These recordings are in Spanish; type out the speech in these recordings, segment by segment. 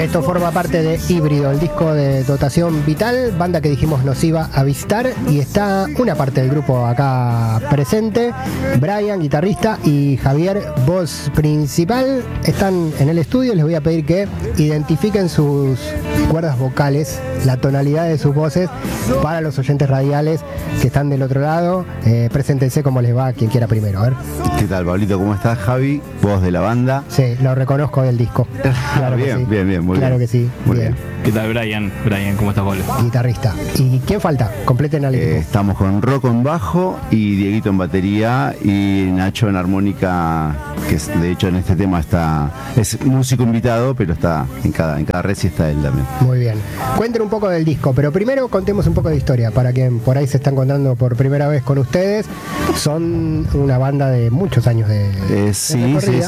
Esto forma parte de Híbrido, el disco de Dotación Vital, banda que dijimos nos iba a visitar, y está una parte del grupo acá presente. Brian, guitarrista, y Javier, voz principal, están en el estudio. Les voy a pedir que identifiquen sus cuerdas vocales, la tonalidad de sus voces para los oyentes radiales que están del otro lado. Preséntense como les va, quien quiera primero. A ver. ¿Qué tal, Pablito? ¿Cómo estás, Javi? Voz de la banda. Sí, lo reconozco del disco. Claro bien, que sí. bien, muy claro bien. que sí. Muy bien. ¿Qué tal, Brian? Brian, ¿cómo estás, Pablo? Guitarrista. ¿Y quién falta? Completen al equipo. Estamos con Rocco en bajo y Dieguito en batería y Nacho en armónica, que de hecho en este tema es músico invitado, pero está en cada reci está él también. Muy bien. Cuenten un poco del disco, pero primero contemos un poco de historia para quien por ahí se está encontrando por primera vez con ustedes. Son una banda de muchos años de Sí.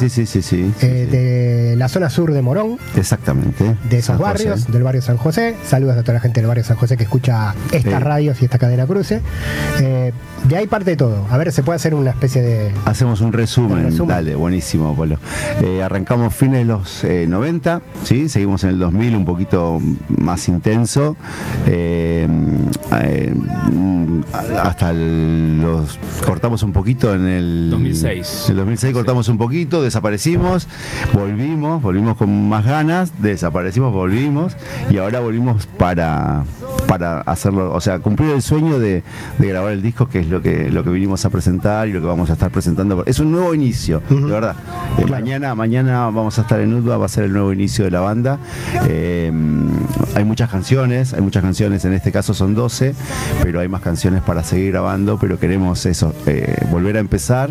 de la zona sur de Morón. Exactamente. De esos barrios, del barrio San José. Saludos a toda la gente del barrio San José que escucha estas radios y esta cadena Cruce. De ahí parte todo. A ver, se puede hacer una especie de... Hacemos un resumen. Dale, buenísimo, Pablo. Arrancamos fines de los 90, ¿sí? Seguimos en el 2000 un poquito más intenso. Hasta los... Cortamos un poquito en el... 2006. En el 2006 cortamos un poquito, desaparecimos, volvimos con más ganas, desaparecimos, volvimos, y ahora volvimos para hacerlo, o sea, cumplir el sueño de grabar el disco, que es lo que vinimos a presentar y lo que vamos a estar presentando. Es un nuevo inicio, de verdad. Claro. Mañana vamos a estar en UTBA, va a ser el nuevo inicio de la banda. Hay muchas canciones, en este caso son 12, pero hay más canciones para seguir grabando, pero queremos eso, volver a empezar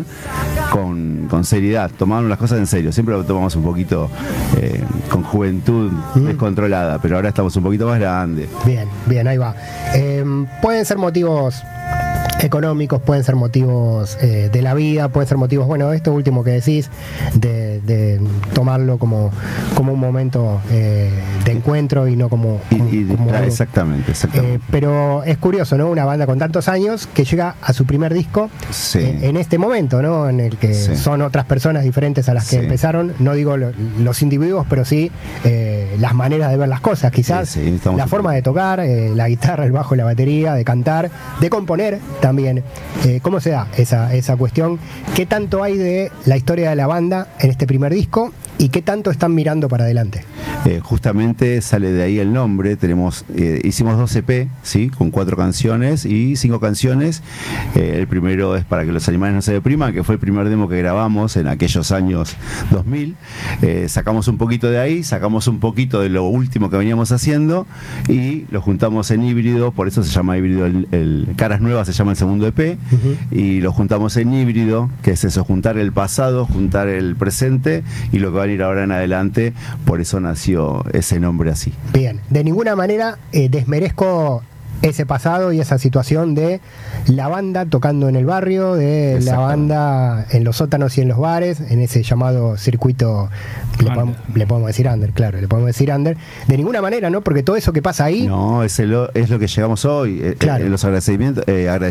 con seriedad, tomarnos las cosas en serio. Siempre lo tomamos un poquito con juventud descontrolada, pero ahora estamos un poquito más grandes. Bien, ahí va. Pueden ser motivos económicos, pueden ser motivos de la vida, pueden ser motivos, bueno, esto último que decís, de tomarlo como un momento de encuentro y no como exactamente. Pero es curioso, ¿no? Una banda con tantos años que llega a su primer disco en este momento, ¿no? En el que son otras personas diferentes a las que empezaron, no digo los individuos, pero sí las maneras de ver las cosas, quizás la forma de tocar, la guitarra, el bajo, la batería, de cantar, de componer también. ¿Cómo se da esa cuestión? ¿Qué tanto hay de la historia de la banda en este primer disco y qué tanto están mirando para adelante? Justamente sale de ahí el nombre. Hicimos 2 EP, ¿sí? Con 4 canciones y 5 canciones. El primero es Para que los animales no se depriman, que fue el primer demo que grabamos en aquellos años 2000. Sacamos un poquito de ahí, sacamos un poquito de lo último que veníamos haciendo y lo juntamos en Híbrido, por eso se llama Híbrido. El Caras Nuevas se llama el segundo EP, y lo juntamos en Híbrido, que es eso, juntar el pasado, juntar el presente y lo que va a ir ahora en adelante. Por eso nació ese nombre así. Bien, de ninguna manera desmerezco ese pasado y esa situación de la banda tocando en el barrio, de la banda en los sótanos y en los bares, en ese llamado circuito, le podemos decir under, claro, le podemos decir under. De ninguna manera, ¿no? Porque todo eso que pasa ahí... No, es lo que llegamos hoy. Claro. En los agradecimientos,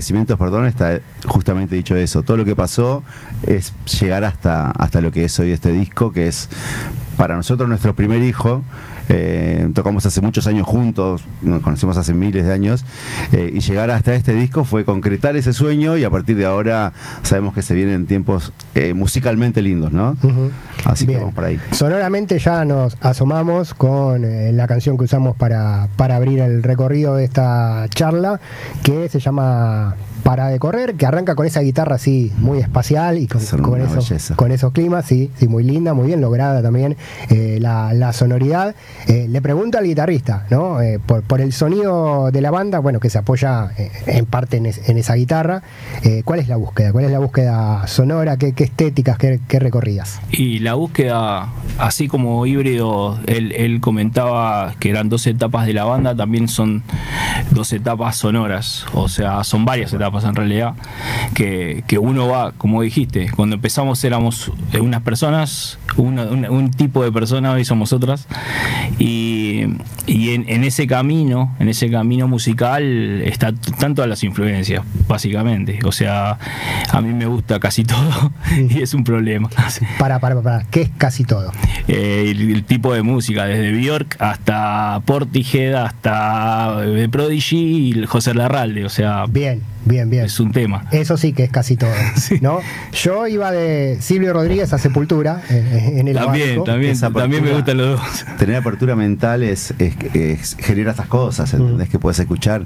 está justamente dicho eso. Todo lo que pasó es llegar hasta lo que es hoy este disco, que es para nosotros nuestro primer hijo. Tocamos hace muchos años juntos, nos conocemos hace miles de años, y llegar hasta este disco fue concretar ese sueño, y a partir de ahora sabemos que se vienen tiempos musicalmente lindos, ¿no? Así que vamos para ahí. Sonoramente ya nos asomamos con la canción que usamos para abrir el recorrido de esta charla, que se llama Para de Correr, que arranca con esa guitarra así muy espacial y con esos climas, sí, muy linda, muy bien lograda también la sonoridad. Le pregunto al guitarrista, ¿no? Por el sonido de la banda, bueno, que se apoya en parte en esa guitarra. ¿Cuál es la búsqueda? ¿Cuál es la búsqueda sonora? ¿Qué estéticas, qué recorridas? Y la búsqueda, así como Híbrido, él comentaba que eran 2 etapas de la banda, también son 2 etapas sonoras, o sea, son varias etapas etapas en realidad, que uno va, como dijiste, cuando empezamos éramos unas personas, un tipo de persona, hoy somos otras, y en ese camino musical están todas las influencias, básicamente. O sea, a mí me gusta casi todo y es un problema. Para, ¿qué es casi todo? El tipo de música, desde Björk hasta Portishead, hasta Prodigy y José Larralde, o sea, bien. es un tema. Eso sí que es casi todo, Sí. ¿no? Yo iba de Silvio Rodríguez a Sepultura en el También me gustan los dos. Tener apertura mental genera estas cosas, ¿entendés? Que puedes escuchar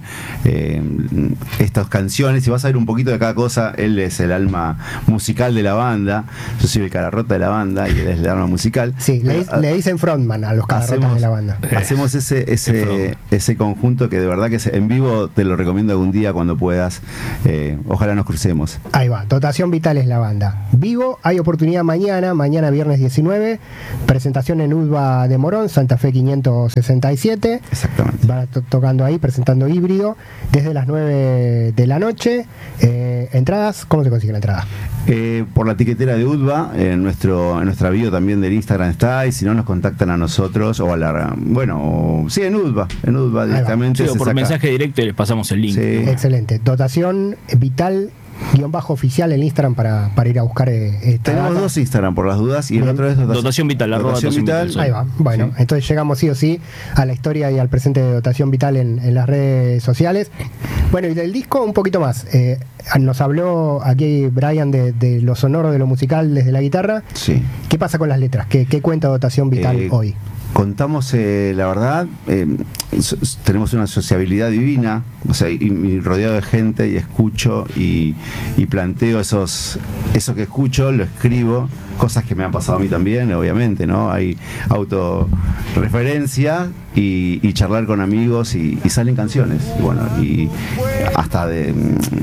estas canciones y vas a ver un poquito de cada cosa. Él es el alma musical de la banda, yo soy el cara rota de la banda y él es el alma musical. Sí, le dicen frontman a los caras de la banda. Hacemos ese conjunto que de verdad que en vivo te lo recomiendo algún día cuando puedas. Ojalá nos crucemos. Ahí va, Dotación Vital es la banda. Vivo, hay oportunidad mañana viernes 19, presentación en UDBA de Morón, Santa Fe 567. Exactamente. Van tocando ahí, presentando Híbrido, desde las 9 de la noche. Entradas, ¿cómo se consigue la entrada? Por la tiquetera de UDBA, en nuestra bio también del Instagram está, y si no nos contactan a nosotros o a la, en UDBA directamente. Sí, o por mensaje directo les pasamos el link. Sí. Excelente. Dotación Vital _oficial en Instagram para ir a buscar esta Tenemos data. 2 Instagram por las dudas y el otro es Dotación Vital, Dotación Vital. Ahí va. Bueno, Sí. entonces llegamos sí o sí a la historia y al presente de Dotación Vital en las redes sociales. Bueno, y del disco un poquito más. Nos habló aquí Brian de lo sonoro, de lo musical desde la guitarra. Sí. ¿Qué pasa con las letras? ¿Qué cuenta Dotación Vital hoy? Contamos, la verdad, tenemos una sociabilidad divina, o sea, y rodeado de gente, y escucho y planteo eso que escucho, lo escribo, cosas que me han pasado a mí también, obviamente, ¿no? Hay autorreferencia y charlar con amigos y salen canciones, y bueno, y hasta de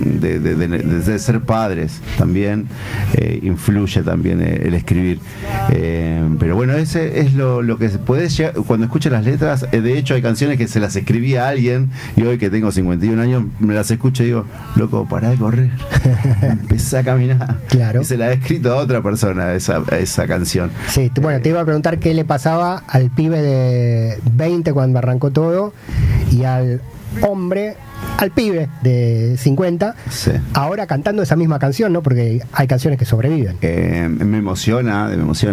ser padres también influye también el escribir, pero bueno, ese es lo que puedes llegar, cuando escuchas las letras. De hecho hay canciones que se las escribí a alguien y hoy que tengo 51 años me las escucho y digo, loco, pará de correr, empezá a caminar. Claro. Y se la he escrito a otra persona esa canción. Sí, bueno, te iba a preguntar qué le pasaba al pibe de 20 cuando arrancó todo y al pibe de 50, Sí. ahora cantando esa misma canción, ¿no? Porque hay canciones que sobreviven. Me emociona,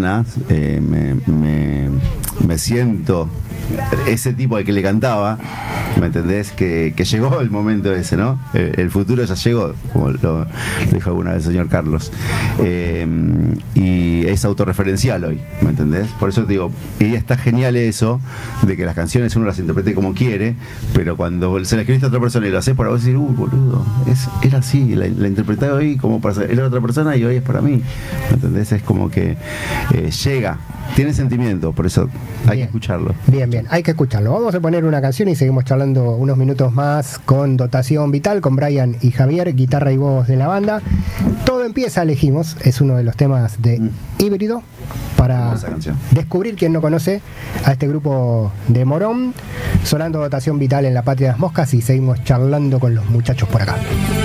me siento ese tipo al que le cantaba, ¿me entendés? Que llegó el momento ese, ¿no? El futuro ya llegó, como lo dijo alguna vez el señor Carlos, y es autorreferencial hoy, ¿me entendés? Por eso te digo, y está genial eso de que las canciones uno las interprete como quiere, pero cuando se la escribiste a otra persona y lo haces para vos, decir, boludo, era así, la interpreté hoy como para ser, era otra persona y hoy es para mí, ¿me entendés? Es como que llega, tiene sentimiento, por eso hay que escucharlo. Bien, hay que escucharlo. Vamos a poner una canción y seguimos charlando unos minutos más con Dotación Vital, con Brian y Javier, guitarra y voz de la banda. Todo empieza, elegimos, es uno de los temas de Híbrido, para descubrir quien no conoce a este grupo de Morón, sonando Dotación Vital en La Patria de las Moscas, y seguimos charlando con los muchachos por acá.